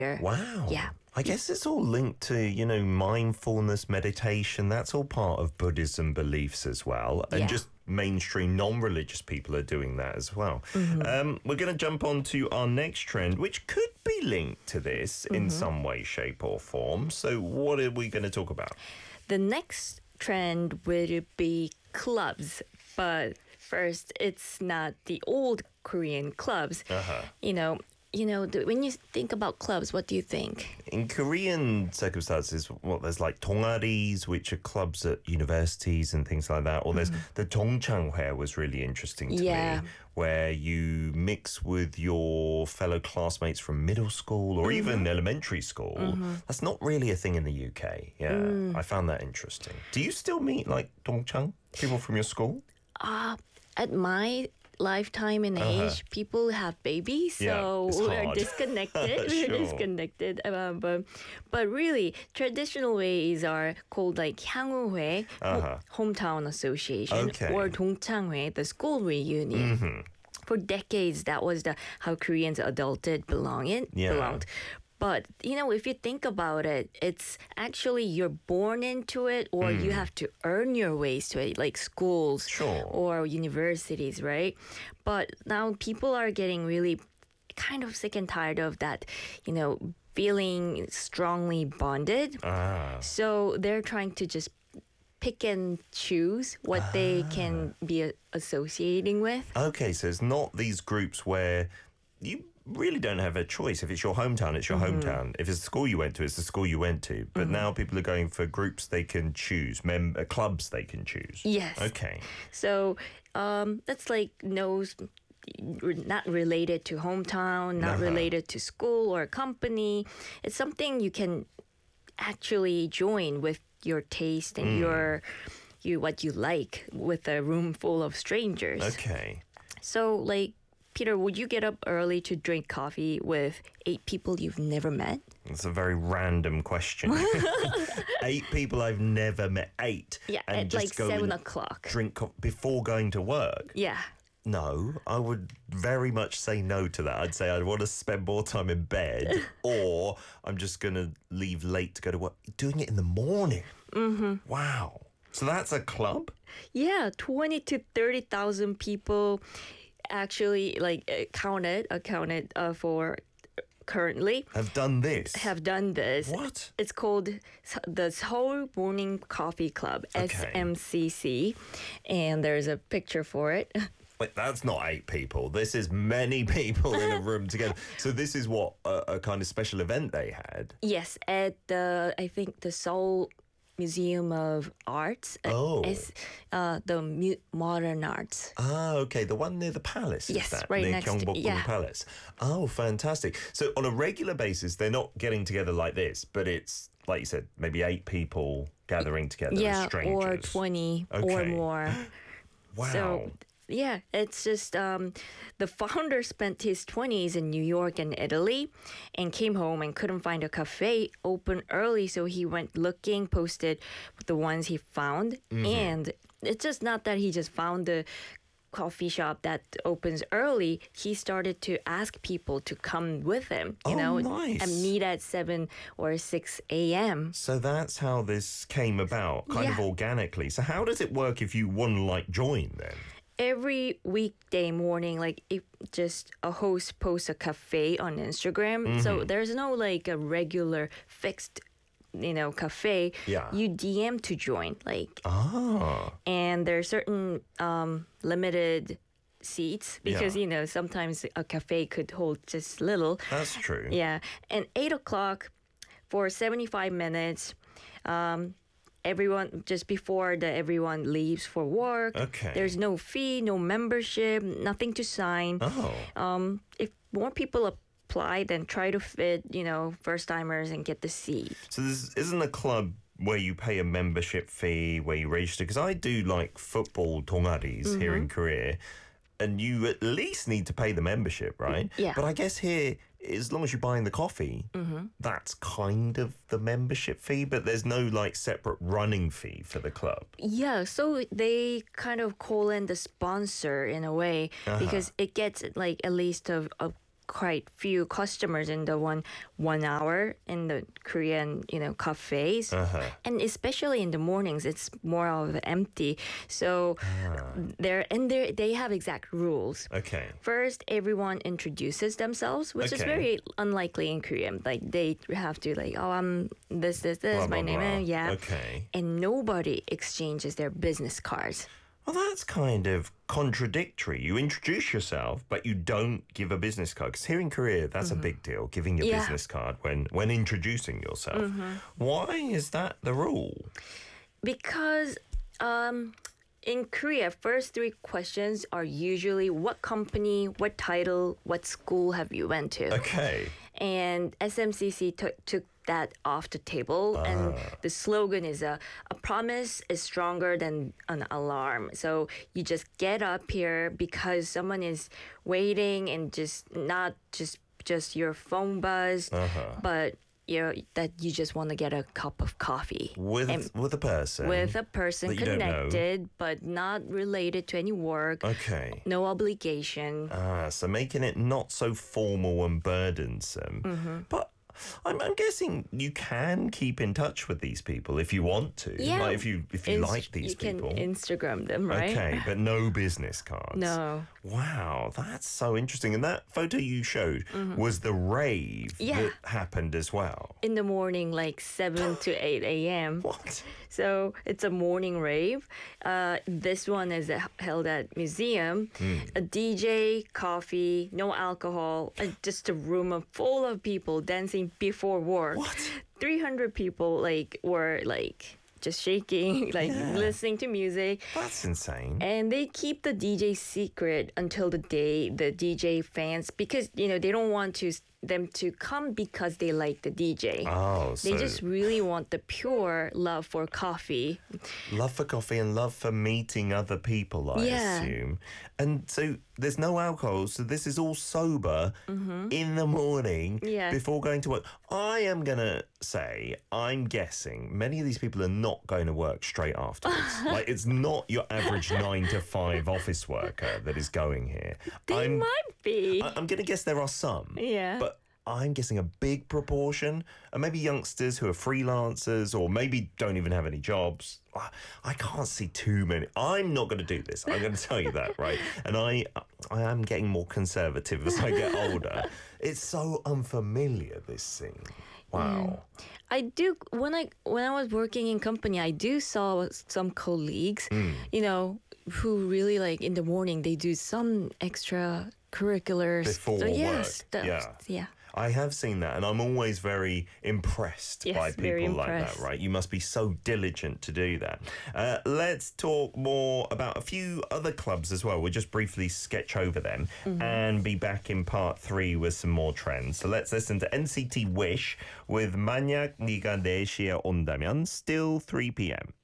Wow. Yeah. I guess it's all linked to, mindfulness, meditation. That's all part of Buddhism beliefs as well. And Yeah. just mainstream non-religious people are doing that as well. We're going to jump on to our next trend, which could be linked to this in some way, shape or form. So what are we going to talk about? The next trend would be clubs, but first, it's not the old Korean clubs. When you think about clubs, what do you think? In Korean circumstances, there's like 동아리s, which are clubs at universities and things like that. Or there's the 동창회 was really interesting to me, where you mix with your fellow classmates from middle school or even elementary school. That's not really a thing in the UK. Yeah, I found that interesting. Do you still meet like 동창, people from your school? At my lifetime and age, people have babies, so we're disconnected. Sure. We're disconnected. But really, traditional ways are called like 향후회, hometown association, or 동창회, the school reunion. For decades, that was how Koreans adulted belonged. But, if you think about it, it's actually you're born into it or you have to earn your ways to it, like schools or universities, right? But now people are getting really kind of sick and tired of that, feeling strongly bonded. So they're trying to just pick and choose what they can be associating with. Okay, so it's not these groups where you really don't have a choice. If it's your hometown, it's your hometown. If it's the school you went to, it's the school you went to. But now people are going for groups they can choose, clubs they can choose. Yes. Okay. So that's like not related to hometown, not related to school or company. It's something you can actually join with your taste and what you like with a room full of strangers. Okay. So like, Peter, would you get up early to drink coffee with 8 people you've never met? That's a very random question. 8 people I've never met. 8. Yeah, and at just like go 7 and o'clock. Drink before going to work? Yeah. No, I would very much say no to that. I'd say I'd want to spend more time in bed or I'm just going to leave late to go to work. Doing it in the morning? Wow. So that's a club? Yeah, 20 to 30,000 people actually accounted for currently have done this. What? It's called the Seoul Morning Coffee Club, SMCC, and there's a picture for it. Wait, that's not 8 people. This is many people in a room together. So this is what a kind of special event they had. Yes, at I think the Seoul Museum of Arts. The Modern Arts. Okay. The one near the palace. Yes, right next to Gyeongbokgung Palace. Oh, fantastic. So on a regular basis, they're not getting together like this, but it's, like you said, maybe 8 people gathering together as strangers. Or 20 or more. Wow. So, yeah, it's just the founder spent his 20s in New York and Italy and came home and couldn't find a cafe open early. So he went looking, posted the ones he found. And it's just not that he just found the coffee shop that opens early. He started to ask people to come with him, nice. And meet at 7 or 6 a.m. So that's how this came about, kind of organically. So how does it work if you want to join then? Every weekday morning, if just a host posts a cafe on Instagram, so there's no a regular fixed, cafe. Yeah. You DM to join, and there are certain limited seats because sometimes a cafe could hold just little. That's true. Yeah, and 8 o'clock for 75 minutes. Everyone just before everyone leaves for work. Okay. There's no fee, no membership, nothing to sign. If more people apply, then try to fit, first timers and get the seat. So this isn't a club where you pay a membership fee, where you register, because I do football 동아리s here in Korea. And you at least need to pay the membership, right? Yeah. But I guess here, as long as you're buying the coffee, that's kind of the membership fee, but there's no separate running fee for the club. Yeah, so they kind of call in the sponsor in a way because it gets at least a quite few customers in the one hour in the Korean, cafes. And especially in the mornings, it's more of empty. So they have exact rules. Okay. First, everyone introduces themselves, which is very unlikely in Korean. Like they have to I'm this, blah, my blah, name blah. is, yeah. Okay. And nobody exchanges their business cards. Well, that's kind of contradictory. You introduce yourself, but you don't give a business card. Because here in Korea, that's a big deal, giving your business card when introducing yourself. Why is that the rule? Because in Korea, first three questions are usually what company, what title, what school have you went to? Okay. And SMCC took that off the table, and the slogan is a promise is stronger than an alarm. So you just get up here because someone is waiting, and just not just your phone buzz, but that you just want to get a cup of coffee with a person connected but not related to any work. Okay. No obligation. So making it not so formal and burdensome. But I'm guessing you can keep in touch with these people if you want to. Yeah. Like if you like these people. You can Instagram them, right? Okay, but no business cards. No. Wow, that's so interesting. And that photo you showed was the rave that happened as well. In the morning, like 7 to 8 a.m. What? So it's a morning rave. This one is held at museum. A DJ, coffee, no alcohol, just a room full of people dancing before work. What? 300 people were just shaking, listening to music. That's insane. And they keep the DJ secret until the day the DJ fans, because they don't want them to come because they like the DJ. Oh, they just really want the pure love for coffee. Love for coffee and love for meeting other people, I assume. And so there's no alcohol, so this is all sober in the morning before going to work. I am going to say, I'm guessing many of these people are not going to work straight afterwards. It's not your average 9 to 5 office worker that is going here. They might be. I'm going to guess there are some. Yeah. But I'm guessing a big proportion are maybe youngsters who are freelancers or maybe don't even have any jobs. I can't see too many. I'm not going to do this. I'm going to tell you that, right? And I am getting more conservative as I get older. It's so unfamiliar, this scene. Wow. I do when I was working in company, I do saw some colleagues, who really in the morning they do some extra curriculars before work. Stuff. Yeah. I have seen that, and I'm always very impressed by people like that, right? You must be so diligent to do that. Let's talk more about a few other clubs as well. We'll just briefly sketch over them and be back in part 3 with some more trends. So let's listen to NCT Wish with 만약 네가 4시에 온다면, still 3 p.m.